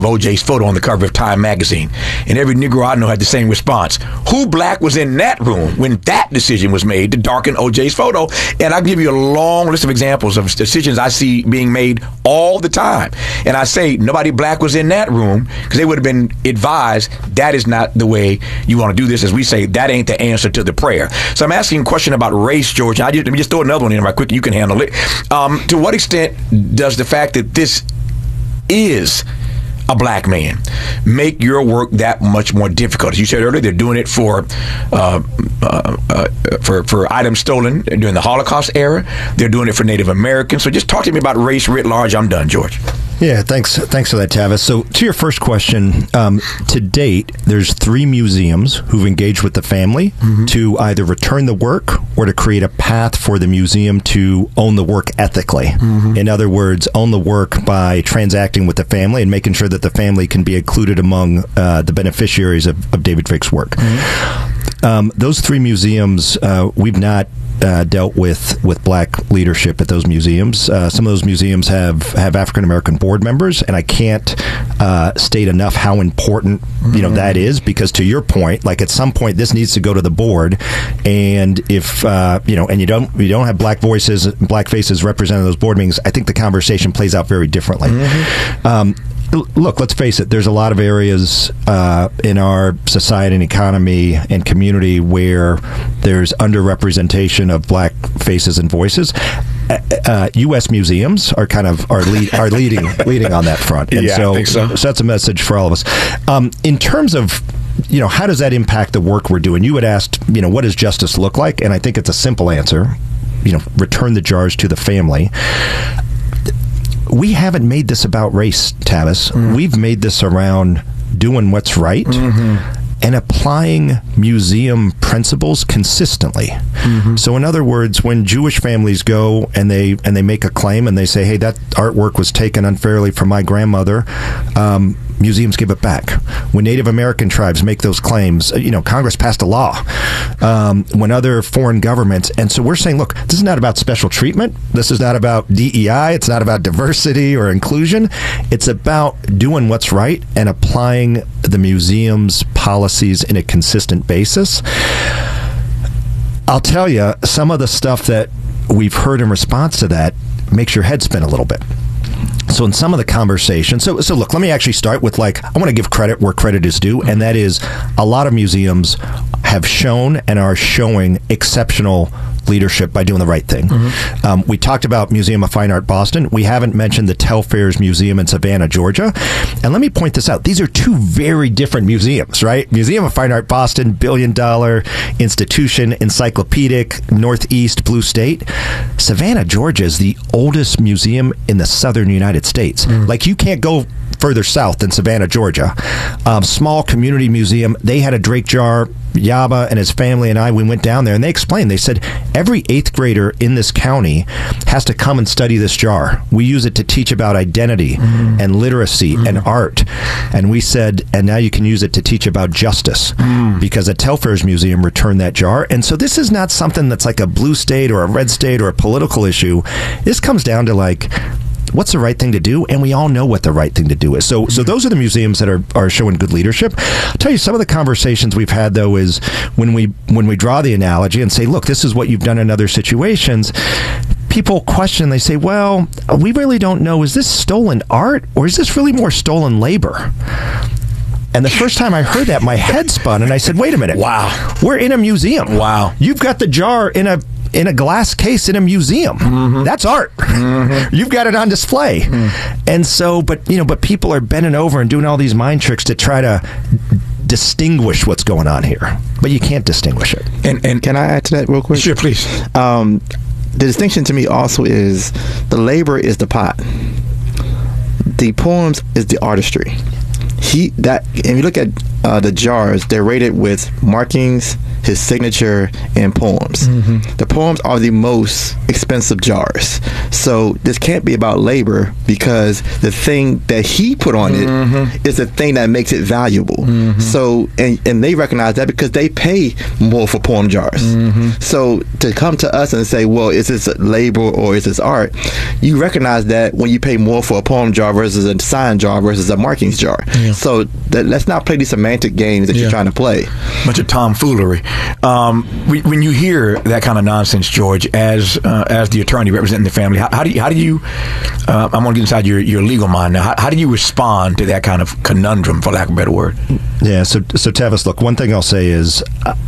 O.J.'s photo on the cover of Time magazine. And every Negro I know had the same response. Who black was in that room when that decision was made to darken O.J.'s photo? And I'll give you a long list of examples of decisions I see being made all the time. And I say nobody black was in that room because they would have been advised that is not the way you want to do this. As we say, that ain't the answer to the prayer. So I'm asking a question about race, George. Let me just throw another one in right quick. You can handle it. To what extent does the fact that this is a black man make your work that much more difficult? As you said earlier, they're doing it for items stolen during the Holocaust era. They're doing it for Native Americans. So just talk to me about race writ large. I'm done, George. Yeah, thanks for that, Tavis. So to your first question, to date, there's 3 museums who've engaged with the family to either return the work or to create a path for the museum to own the work ethically. In other words, own the work by transacting with the family and making sure that the family can be included among the beneficiaries of David Vick's work. Those 3 museums, we've not dealt with black leadership at those museums. Some of those museums have African American board members, and I can't state enough how important that is, because to your point, like at some point this needs to go to the board, and if and you don't have black voices, black faces representing those board meetings, I think the conversation plays out very differently. Look, let's face it, there's a lot of areas in our society and economy and community where there's underrepresentation of black faces and voices. U.S. museums are leading on that front. And I think so. So that's a message for all of us. In terms of how does that impact the work we're doing? You had asked, what does justice look like? And I think it's a simple answer. Return the jars to the family. We haven't made this about race, Tavis. We've made this around doing what's right and applying museum principles consistently. So in other words, when Jewish families go and they make a claim and they say, hey, that artwork was taken unfairly from my grandmother, museums give it back. When Native American tribes make those claims, Congress passed a law. When other foreign governments, and so we're saying, look, this is not about special treatment. This is not about DEI. It's not about diversity or inclusion. It's about doing what's right and applying the museum's policies in a consistent basis. I'll tell you, some of the stuff that we've heard in response to that makes your head spin a little bit. So in some of the conversations, so look, let me actually start with I want to give credit where credit is due, and that is a lot of museums have shown and are showing exceptional leadership by doing the right thing. We talked about Museum of Fine Art Boston. We haven't mentioned the Telfairs Museum in Savannah, Georgia. And let me point this out. These are 2 very different museums, right? Museum of Fine Art Boston, billion-dollar institution, encyclopedic, Northeast, blue state. Savannah, Georgia is the oldest museum in the southern United States. You can't go further south than Savannah, Georgia. Small community museum. They had a Drake jar. Yaba and his family and we went down there, and they explained, they said, every 8th grader in this county has to come and study this jar. We use it to teach about identity and literacy and art. And we said, and now you can use it to teach about justice, because the Telfairs Museum returned that jar. And so this is not something that's like a blue state or a red state or a political issue. This comes down to what's the right thing to do? And we all know what the right thing to do is. So those are the museums that are showing good leadership. I'll tell you, some of the conversations we've had, though, is when we draw the analogy and say, look, this is what you've done in other situations, people question, they say, well, we really don't know, is this stolen art or is this really more stolen labor? And the first time I heard that, my head spun, and I said, wait a minute. Wow. We're in a museum. Wow. You've got the jar in a glass case in a museum. That's art. You've got it on display. And so, but people are bending over and doing all these mind tricks to try to distinguish what's going on here. But you can't distinguish it. And can I add to that real quick? Sure, please. The distinction to me also is the labor is the pot. The poems is the artistry. If you look at the jars, they're rated with markings, his signature and poems. The poems are the most expensive jars. So this can't be about labor, because the thing that he put on it is the thing that makes it valuable. So, and they recognize that because they pay more for poem jars. So to come to us and say, well, is this labor or is this art? You recognize that when you pay more for a poem jar versus a sign jar versus a markings jar. So let's not play these semantic games that you're trying to play. Bunch of tomfoolery. When you hear that kind of nonsense, George, as the attorney representing the family, how do you I'm going to get inside your legal mind now. How do you respond to that kind of conundrum, for lack of a better word? Yeah. So Tavis, look, one thing I'll say is,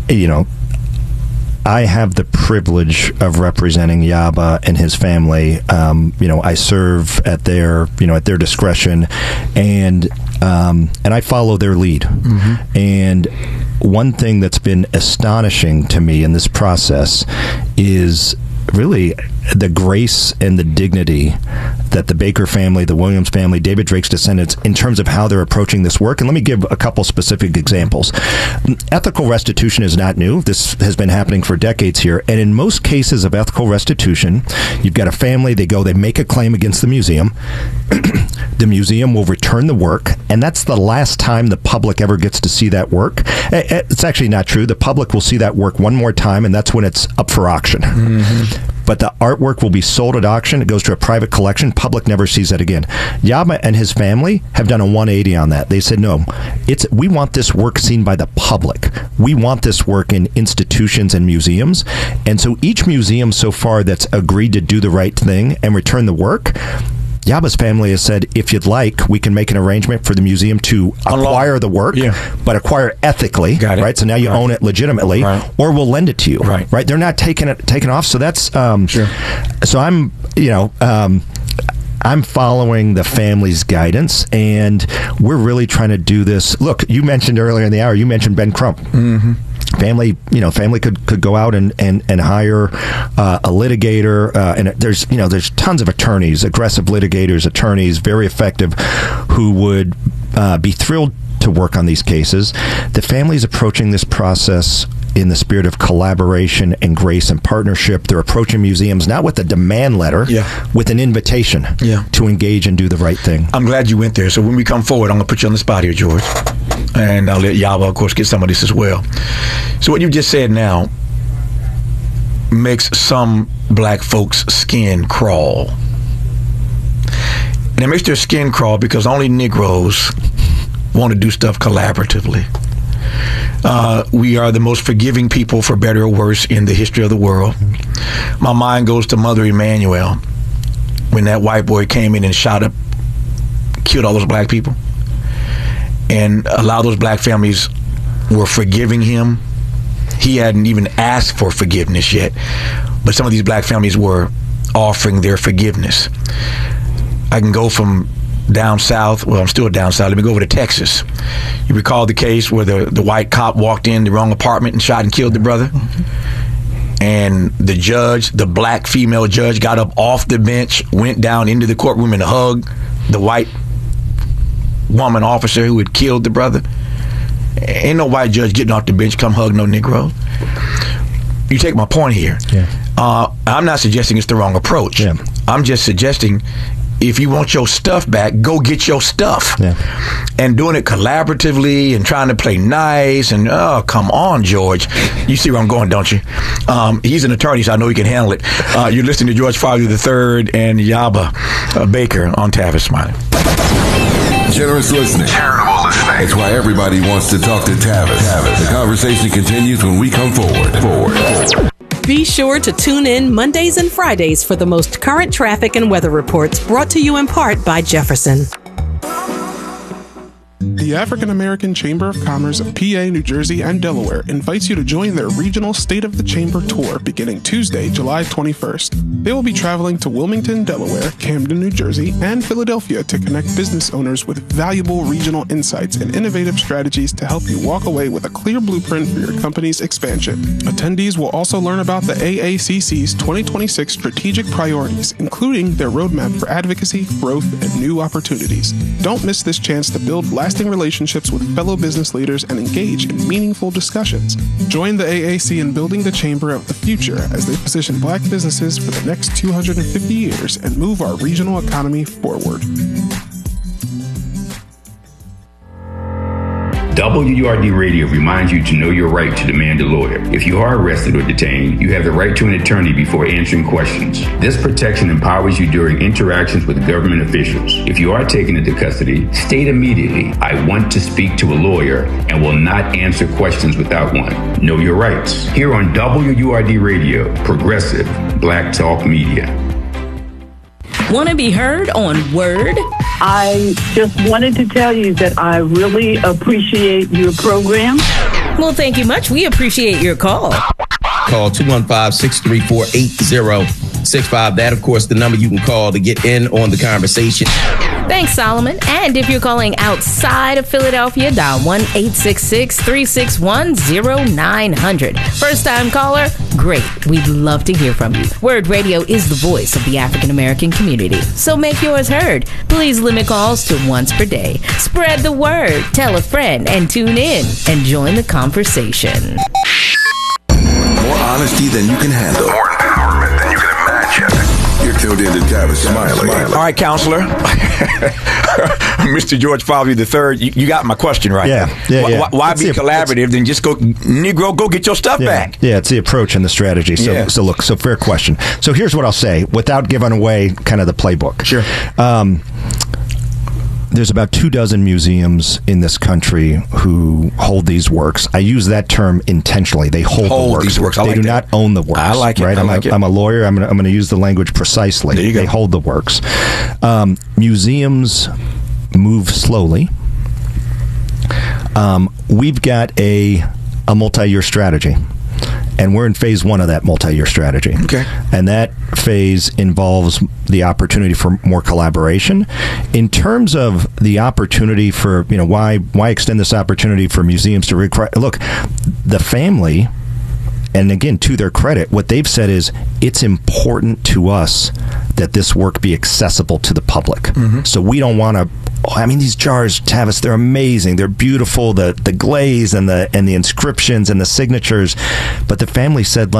I have the privilege of representing Yaba and his family. I serve at their discretion, and I follow their lead. And one thing that's been astonishing to me in this process is really the grace and the dignity that the Baker family, the Williams family, David Drake's descendants, in terms of how they're approaching this work. And let me give a couple specific examples. Ethical restitution is not new. This has been happening for decades here. And in most cases of ethical restitution, you've got a family, they make a claim against the museum. The museum will return the work, and that's the last time the public ever gets to see that work. It's actually not true. The public will see that work one more time, and that's when it's up for auction. But the artwork will be sold at auction. It goes to a private collection. Public never sees that again. Yaba and his family have done a 180 on that. They said, no, we want this work seen by the public. We want this work in institutions and museums. And so each museum so far that's agreed to do the right thing and return the work, Yaba's family has said, if you'd like, we can make an arrangement for the museum to acquire the work, but acquire ethically, right? So now you own it legitimately, or we'll lend it to you, right? They're not taking off. So that's So I'm, I'm following the family's guidance, and we're really trying to do this. Look, you mentioned earlier in the hour, you mentioned Ben Crump. Family could go out and hire a litigator, and there's tons of attorneys, aggressive litigators, attorneys, very effective, who would be thrilled to work on these cases. The family's approaching this process in the spirit of collaboration and grace and partnership. They're approaching museums not with a demand letter, with an invitation to engage and do the right thing. I'm glad you went there. So when we come forward, I'm going to put you on the spot here, George. And I'll let Yaba, of course, get some of this as well. So what you just said now makes some black folks' skin crawl. And it makes their skin crawl because only Negroes want to do stuff collaboratively. We are the most forgiving people, for better or worse, in the history of the world. My mind goes to Mother Emanuel when that white boy came in and killed all those black people. And a lot of those black families were forgiving him. He hadn't even asked for forgiveness yet, but some of these black families were offering their forgiveness. I can go from down south. Well, I'm still down south. Let me go over to Texas. You recall the case where the white cop walked in the wrong apartment and shot and killed the brother? And the judge, the black female judge, got up off the bench, went down into the courtroom and hugged the white woman officer who had killed the brother. Ain't no white judge getting off the bench come hug no Negro. You take my point here. I'm not suggesting it's the wrong approach. I'm just suggesting, if you want your stuff back, go get your stuff. And doing it collaboratively and trying to play nice and, oh, come on, George. You see where I'm going, don't you? He's an attorney, so I know he can handle it. You're listening to George Farley III and Yaba Baker on Tavis Smiley. Generous listening. Charitable listening. It's why everybody wants to talk to Tavis. The conversation continues when we come forward. Be sure to tune in Mondays and Fridays for the most current traffic and weather reports, brought to you in part by Jefferson. The African American Chamber of Commerce of PA, New Jersey, and Delaware invites you to join their regional State of the Chamber tour beginning Tuesday, July 21st. They will be traveling to Wilmington, Delaware, Camden, New Jersey, and Philadelphia to connect business owners with valuable regional insights and innovative strategies to help you walk away with a clear blueprint for your company's expansion. Attendees will also learn about the AACC's 2026 strategic priorities, including their roadmap for advocacy, growth, and new opportunities. Don't miss this chance to build lasting lasting relationships with fellow business leaders and engage in meaningful discussions. Join the AAC in building the Chamber of the future as they position Black businesses for the next 250 years and move our regional economy forward. WURD Radio reminds you to know your right to demand a lawyer. If you are arrested or detained, you have the right to an attorney before answering questions. This protection empowers you during interactions with government officials. If you are taken into custody, state immediately, "I want to speak to a lawyer," and will not answer questions without one. Know your rights. Here on WURD Radio, Progressive Black Talk Media. Want to be heard on Word? I just wanted to tell you that I really appreciate your program. Well, thank you much. We appreciate your call. Call 215-634-8065. That, of course, the number you can call to get in on the conversation. Thanks, Solomon. And if you're calling outside of Philadelphia, dial 1-866-361-0900. First-time caller? Great. We'd love to hear from you. Word Radio is the voice of the African American community, so make yours heard. Please limit calls to once per day. Spread the word, tell a friend, and tune in and join the conversation. More honesty than you can handle. More empowerment than you can imagine. You're tuned in to Tavis Smiley. All right, counselor. Mr. George Favre III, you got my question right. Yeah. Why be collaborative? Then just go, Negro, go get your stuff back. Yeah, it's the approach and the strategy. So fair question. So here's what I'll say without giving away kind of the playbook. Sure. There's about 24 museums in this country who hold these works. I use that term intentionally. They hold the works. These works. They do not own the works. I like it. Right? I'm a lawyer. I'm going to use the language precisely. There you go. They hold the works. Museums move slowly. We've got a multi-year strategy. And we're in phase one of that multi-year strategy. Okay. And that phase involves the opportunity for more collaboration. In terms of the opportunity for, why extend this opportunity for museums to look, the family, and again, to their credit, what they've said is it's important to us that this work be accessible to the public. Mm-hmm. So we don't want to. These jars, Tavis, they're amazing. They're beautiful. The glaze and the inscriptions and the signatures. But the family said,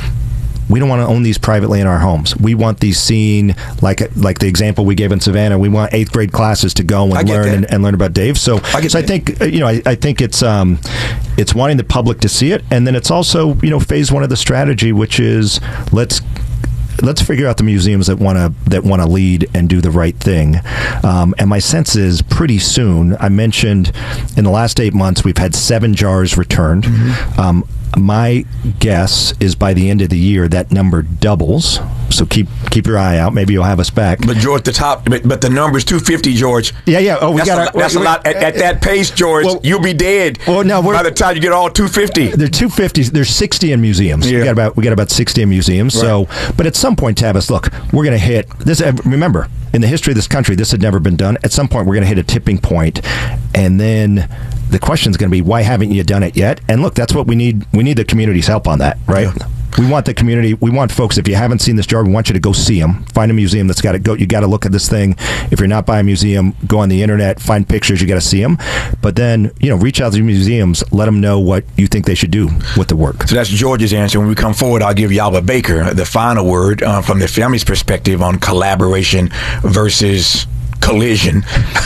we don't want to own these privately in our homes. We want these seen like the example we gave in Savannah. We want 8th grade classes to go and learn and learn about Dave. So I think I think it's wanting the public to see it, and then it's also phase one of the strategy, which is let's figure out the museums that want to lead and do the right thing. And my sense is pretty soon. I mentioned in the last 8 months we've had 7 jars returned. Mm-hmm. My guess is by the end of the year that number doubles. So keep your eye out. Maybe you'll have us back. But George, but the number's 250, George. Yeah. Oh, that's a lot. At that pace, George, you'll be dead. Well, no, by the time you get all 250. There are 250. There's 60 in museums. Yeah. We got about 60 in museums. Right. So, but at some point, Tavis, look, we're going to hit this. Remember, in the history of this country, this had never been done. At some point, we're going to hit a tipping point, and then the question is going to be, why haven't you done it yet? And look, that's what we need. We need the community's help on that, right? Yeah. We want the community. We want folks. If you haven't seen this jar, we want you to go see them. Find a museum that's got to go. You got to look at this thing. If you're not by a museum, go on the internet, find pictures. You got to see them. But then, reach out to the museums. Let them know what you think they should do with the work. So that's George's answer. When we come forward, I'll give Yaba Baker the final word from the family's perspective on collaboration versus collision.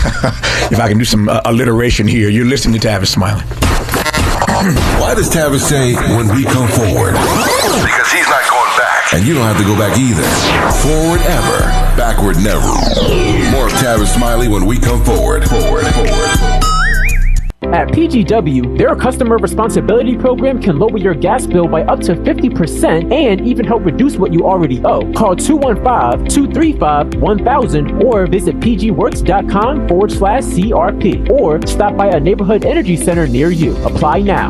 If I can do some alliteration here. You're listening to Tavis Smiley. Why does Tavis say when we come forward? Because he's not going back. And you don't have to go back either. Forward ever, backward never. More of Tavis Smiley when we come forward. At PGW, their customer responsibility program can lower your gas bill by up to 50% and even help reduce what you already owe. Call 215-235-1000 or visit pgworks.com/CRP or stop by a neighborhood energy center near you. Apply now.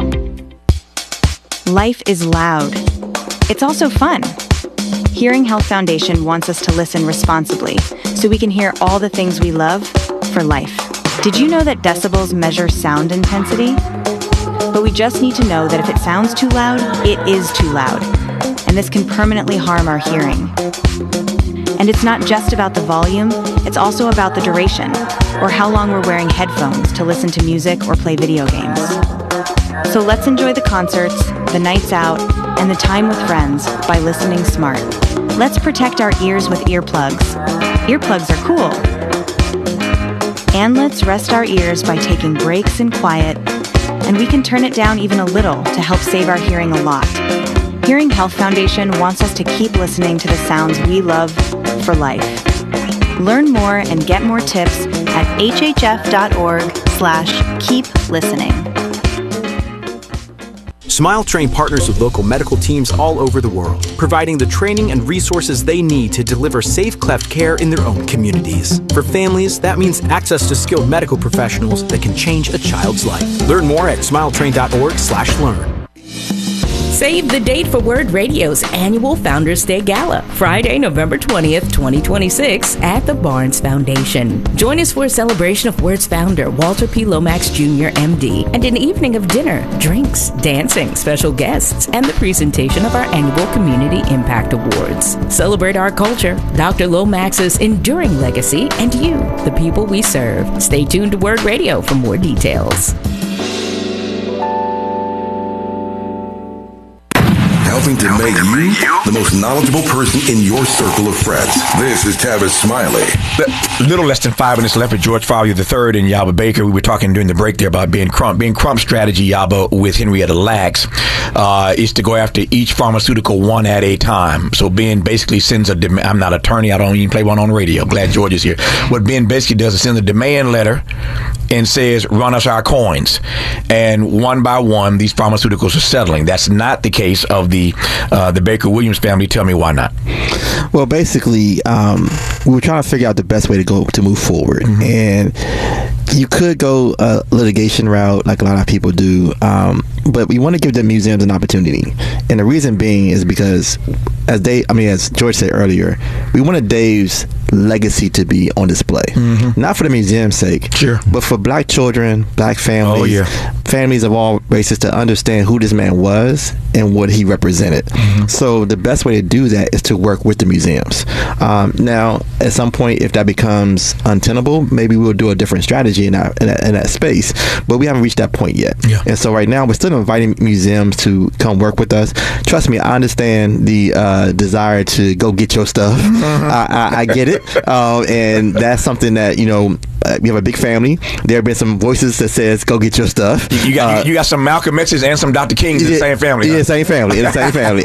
Life is loud. It's also fun. Hearing Health Foundation wants us to listen responsibly so we can hear all the things we love for life. Did you know that decibels measure sound intensity? But we just need to know that if it sounds too loud, it is too loud. And this can permanently harm our hearing. And it's not just about the volume, it's also about the duration, or how long we're wearing headphones to listen to music or play video games. So let's enjoy the concerts, the nights out, and the time with friends by listening smart. Let's protect our ears with earplugs. Earplugs are cool. And let's rest our ears by taking breaks in quiet, and we can turn it down even a little to help save our hearing a lot. Hearing Health Foundation wants us to keep listening to the sounds we love for life. Learn more and get more tips at hhf.org/keep listening. Smile Train partners with local medical teams all over the world, providing the training and resources they need to deliver safe cleft care in their own communities. For families, that means access to skilled medical professionals that can change a child's life. Learn more at smiletrain.org/learn. Save the date for Word Radio's annual Founders Day Gala, Friday, November 20th, 2026, at the Barnes Foundation. Join us for a celebration of Word's founder, Walter P. Lomax Jr., MD, and an evening of dinner, drinks, dancing, special guests, and the presentation of our annual Community Impact Awards. Celebrate our culture, Dr. Lomax's enduring legacy, and you, the people we serve. Stay tuned to Word Radio for more details. Helping to make you the most knowledgeable person in your circle of friends. This is Tavis Smiley. A little less than 5 minutes left with George Fowler III and Yaba Baker. We were talking during the break there about Ben Crump. Ben Crump's strategy, Yaba, with Henrietta Lacks, is to go after each pharmaceutical one at a time. So Ben basically sends a demand. I'm not an attorney. I don't even play one on radio. Glad George is here. What Ben basically does is send a demand letter and says, run us our coins. And one by one, these pharmaceuticals are settling. That's not the case of the Baker-Williams family. Tell me why not. Well, basically, we were trying to figure out the best way to move forward. Mm-hmm. And you could go a litigation route like a lot of people do, but we want to give the museums an opportunity. And the reason being is because, as George said earlier, we wanted Dave's legacy to be on display. Mm-hmm. Not for the museum's sake, sure, but for black children, black families, families of all races to understand who this man was and what he represented. Mm-hmm. So the best way to do that is to work with the museums. Now, at some point, if that becomes untenable, maybe we'll do a different strategy in that space. But we haven't reached that point yet. Yeah. And so right now, we're still inviting museums to come work with us. Trust me, I understand the desire to go get your stuff. Mm-hmm. I get it. And that's something that, we have a big family. There have been some voices that says, go get your stuff. You got some Malcolm X's and some Dr. Kings in the same family. Yeah, same family. In the same family.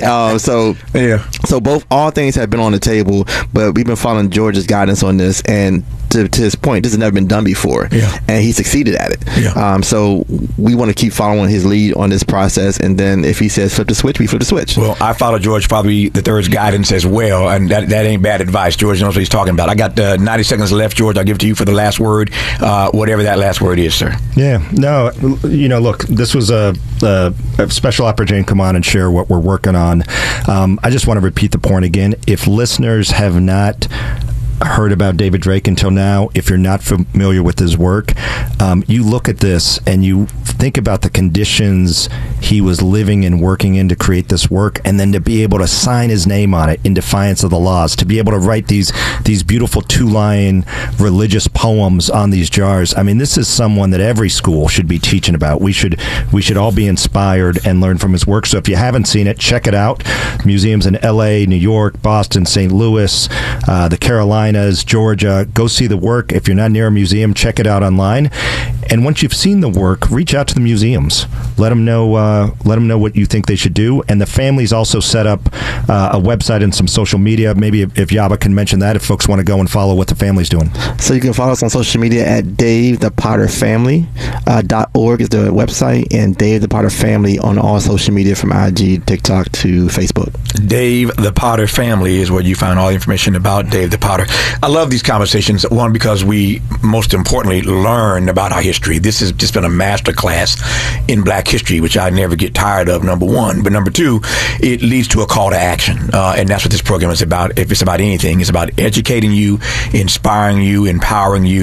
So all things have been on the table, but we've been following George's guidance on this, and to his point, this has never been done before, and he succeeded at it. Yeah. So we want to keep following his lead on this process, and then if he says flip the switch, we flip the switch. Well, I follow George Fowler III's guidance as well, and that ain't bad advice. George knows what he's talking about. I got 90 seconds left, George. I'll give it to you for the last word, whatever that last word is, sir. Yeah. No, look, this was a special opportunity to come on and share what we're working on. I just want to repeat the point again. If listeners have not heard about David Drake until now, if you're not familiar with his work, you look at this and you think about the conditions he was living and working in to create this work, and then to be able to sign his name on it in defiance of the laws, to be able to write these beautiful 2-line religious poems on these jars. I mean, this is someone that every school should be teaching about. We should all be inspired and learn from his work. So if you haven't seen it, check it out. Museums in LA, New York, Boston, St. Louis, the Carolinas, Georgia. Go see the work. If you're not near a museum, check it out online. And once you've seen the work, reach out to the museums. Let them know what you think they should do. And the family's also set up a website and some social media. Maybe if Yaba can mention that, if folks want to go and follow what the family's doing. So you can follow us on social media at Dave the Potter Family .org is the website, and Dave the Potter Family on all social media from IG, TikTok to Facebook. Dave the Potter Family is where you find all the information about Dave the Potter. I love these conversations. One, because we most importantly learn about our history. This has just been a master class in black history, which I never get tired of, number one. But number two, it leads to a call to action. And that's what this program is about. If it's about anything, it's about educating you, inspiring you, empowering you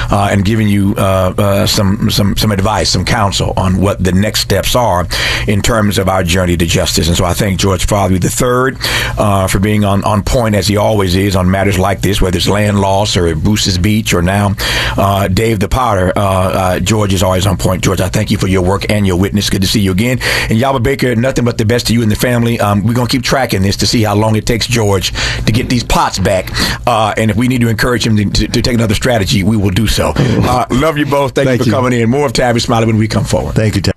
and giving you some advice, some counsel on what the next steps are in terms of our journey to justice. And so I thank George Farley III for being on point, as he always is, on matters like this, whether it's land loss or Bruce's Beach or now Dave the Potter. George is always on point. George, I thank you for your work and your witness. Good to see you again. And Yaba Baker, nothing but the best to you and the family. We're going to keep tracking this to see how long it takes George to get these pots back. And if we need to encourage him to take another strategy, we will do so. Love you both. Thank you for coming in. More of Tavis Smiley when we come forward. Thank you, Tavis.